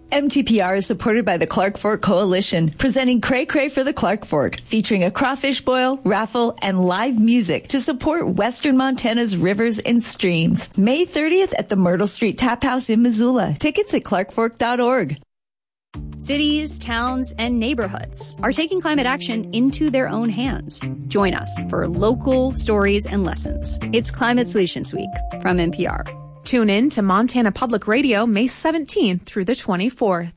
MTPR is supported by the Clark Fork Coalition, presenting Cray Cray for the Clark Fork, featuring a crawfish boil, raffle, and live music to support Western Montana's rivers and streams. May 30th at the Myrtle Street Tap House in Missoula. Tickets at clarkfork.org. Cities, towns, and neighborhoods are taking climate action into their own hands. Join us for local stories and lessons. It's Climate Solutions Week from NPR. Tune in to Montana Public Radio May 17th through the 24th.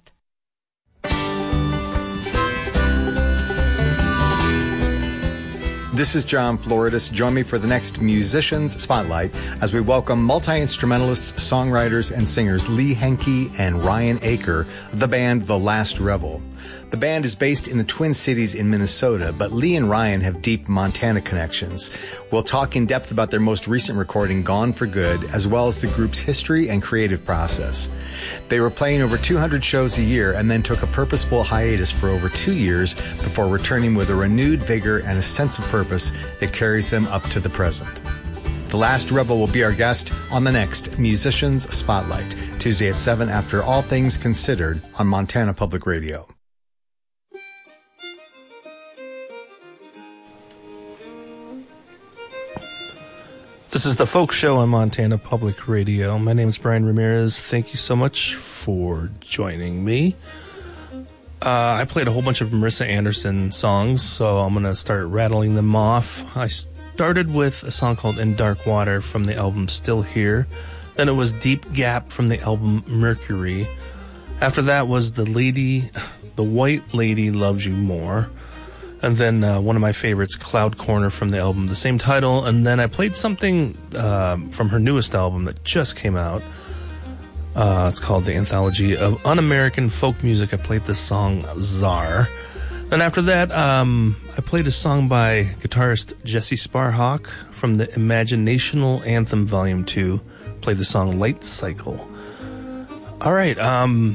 This is John Floridis. Join me for the next Musicians Spotlight as we welcome multi-instrumentalists, songwriters, and singers Lee Henke and Ryan Aker of the band The Last Rebel. The band is based in the Twin Cities in Minnesota, but Lee and Ryan have deep Montana connections. We'll talk in depth about their most recent recording, Gone for Good, as well as the group's history and creative process. They were playing over 200 shows a year and then took a purposeful hiatus for over 2 years before returning with a renewed vigor and a sense of purpose that carries them up to the present. The Last Rebel will be our guest on the next Musicians Spotlight, Tuesday at 7 after All Things Considered on Montana Public Radio. This is the Folk Show on Montana Public Radio. My name is Brian Ramirez. Thank you so much for joining me. I played a whole bunch of Marissa Anderson songs, so I'm going to start rattling them off. I started with a song called In Dark Water from the album Still Here. Then it was Deep Gap from the album Mercury. After that was The White Lady Loves You More. And then one of my favorites, Cloud Corner from the album, the same title. And then I played something from her newest album that just came out. It's called The Anthology of Un-American Folk Music. I played the song Czar. Then after that, I played a song by guitarist Jesse Sparhawk from the Imaginational Anthem Volume 2. Played the song Light Cycle. All right, I'm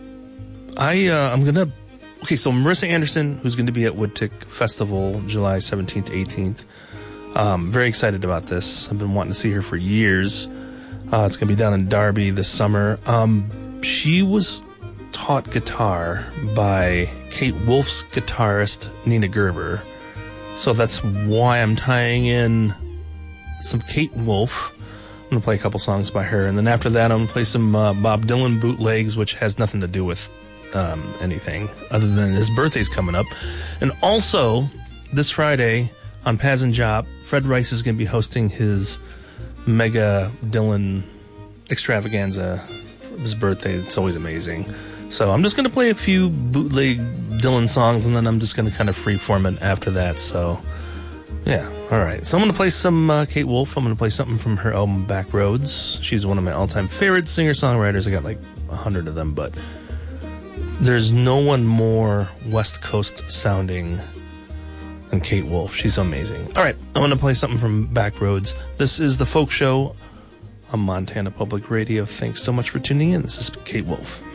going to... Okay, so Marissa Anderson, who's going to be at Woodtick Festival July 17th to 18th. Very excited about this. I've been wanting to see her for years. It's going to be down in Darby this summer. She was taught guitar by Kate Wolf's guitarist, Nina Gerber. So that's why I'm tying in some Kate Wolf. I'm going to play a couple songs by her. And then after that, I'm going to play some Bob Dylan bootlegs, which has nothing to do with anything other than his birthday's coming up. And also this Friday on Paz and Jop, Fred Rice is going to be hosting his mega Dylan extravaganza for his birthday. It's always amazing. So I'm just going to play a few bootleg Dylan songs and then I'm just going to kind of freeform it after that. So yeah, all right. So I'm going to play some Kate Wolf. I'm going to play something from her album Back Roads. She's one of my all-time favorite singer-songwriters. I got like 100 of them, but there's no one more West Coast sounding than Kate Wolf. She's amazing. All right, I'm going to play something from Back Roads. This is the Folk Show on Montana Public Radio. Thanks so much for tuning in. This is Kate Wolf.